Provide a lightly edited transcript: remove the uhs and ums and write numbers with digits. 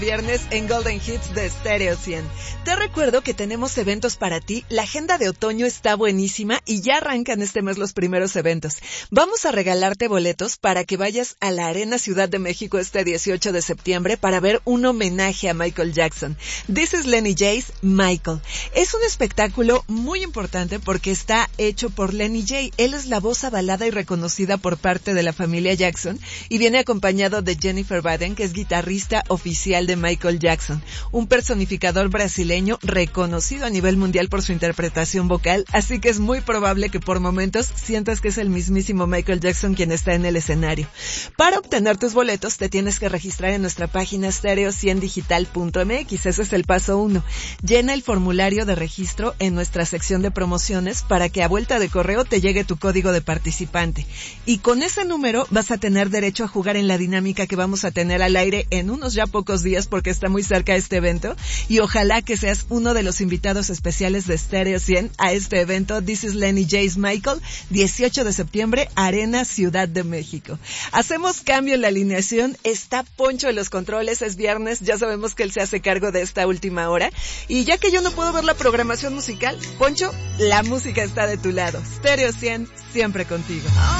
Viernes en Golden Hits de Stereo 100. Te recuerdo que tenemos eventos para ti. La agenda de otoño está buenísima y ya arrancan este mes los primeros eventos. Vamos a regalarte boletos para que vayas a la Arena Ciudad de México este 18 de septiembre para ver un homenaje a Michael Jackson. This is Lenny J's Michael. Es un espectáculo muy importante porque está hecho por Lenny J. Él es la voz avalada y reconocida por parte de la familia Jackson y viene acompañado de Jennifer Baden, que es guitarrista oficial de Michael Jackson, un personificador brasileño reconocido a nivel mundial por su interpretación vocal, así que es muy probable que por momentos sientas que es el mismísimo Michael Jackson quien está en el escenario. Para obtener tus boletos te tienes que registrar en nuestra página stereo100digital.mx, ese es el paso 1. Llena el formulario de registro en nuestra sección de promociones para que a vuelta de correo te llegue tu código de participante. Y con ese número vas a tener derecho a jugar en la dinámica que vamos a tener al aire en unos ya pocos días porque está muy cerca este evento y ojalá que seas uno de los invitados especiales de Stereo 100 a este evento This is Lenny J's Michael, 18 de septiembre, Arena Ciudad de México. Hacemos cambio en la alineación, está Poncho en los controles, es viernes, ya sabemos que él se hace cargo de esta última hora y ya que yo no puedo ver la programación musical, Poncho, la música está de tu lado. Stereo 100, siempre contigo.